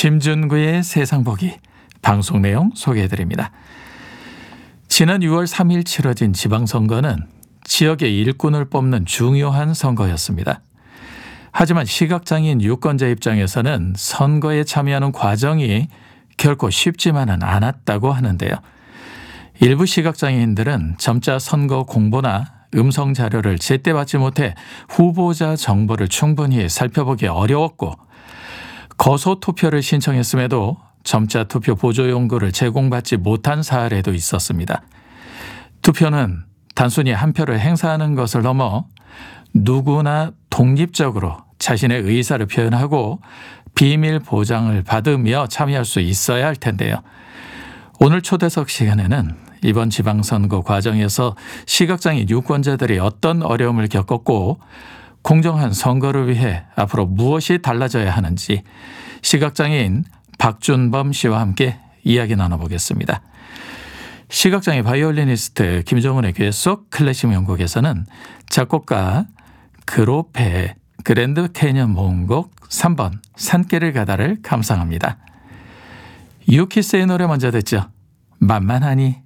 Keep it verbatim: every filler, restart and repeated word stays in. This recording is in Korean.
심준구의 세상보기 방송 내용 소개해드립니다. 지난 유월 삼일 치러진 지방선거는 지역의 일꾼을 뽑는 중요한 선거였습니다. 하지만 시각장애인 유권자 입장에서는 선거에 참여하는 과정이 결코 쉽지만은 않았다고 하는데요. 일부 시각장애인들은 점자 선거 공보나 음성 자료를 제때 받지 못해 후보자 정보를 충분히 살펴보기 어려웠고, 거소 투표를 신청했음에도 점자 투표 보조 용구를 제공받지 못한 사례도 있었습니다. 투표는 단순히 한 표를 행사하는 것을 넘어 누구나 독립적으로 자신의 의사를 표현하고 비밀 보장을 받으며 참여할 수 있어야 할 텐데요. 오늘 초대석 시간에는 이번 지방선거 과정에서 시각장애인 유권자들이 어떤 어려움을 겪었고, 공정한 선거를 위해 앞으로 무엇이 달라져야 하는지 시각장애인 박준범 씨와 함께 이야기 나눠보겠습니다. 시각장애 바이올리니스트 김정은의 귀에 쏙 클래식 명곡에서는 작곡가 그로페의 그랜드 캐년 모음곡 삼 번 산길을 가다를 감상합니다. 유키스의 노래 먼저 듣죠. 만만하니.